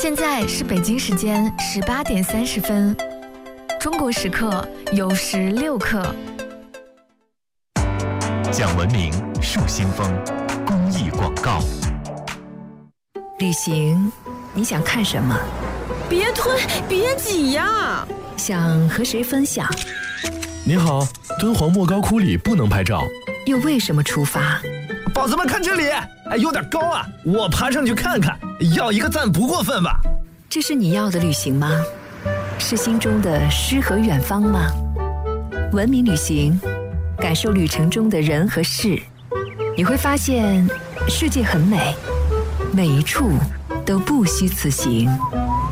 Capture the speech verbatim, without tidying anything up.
现在是北京时间十八点三十分，中国时刻酉时六刻。 讲文明树新风公益广告。 旅行，你想看什么？ 别推，别挤呀！ 想和谁分享？ 你好，敦煌莫高窟里不能拍照。 又为什么出发？ 宝子们看这里，哎，有点高啊，我爬上去看看，要一个赞不过分吧？ 这是你要的旅行吗？是心中的诗和远方吗？文明旅行，感受旅程中的人和事，你会发现世界很美，每一处都不虚此行。